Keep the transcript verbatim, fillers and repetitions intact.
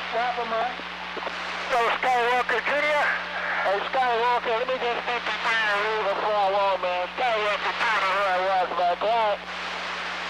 Drop him, man. So Skywalker Junior Hey, Skywalker, let me just take the fire over for a while, man.